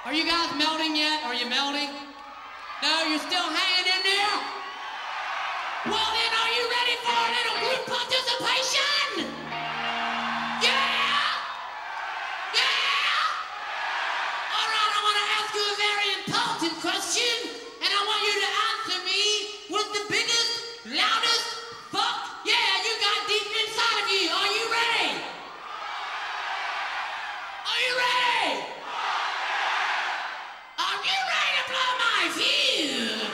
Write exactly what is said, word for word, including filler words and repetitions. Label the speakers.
Speaker 1: Are you guys melting yet? Are you melting? No, you're still hanging in there? Well then, are you ready for a little group participation? Yeah? Yeah? All right, I want to ask you a very important question, and I want you to answer me with the biggest, loudest fuck yeah you got deep inside of you. Are you ready? Are you ready? Are you ready to blow my fuse?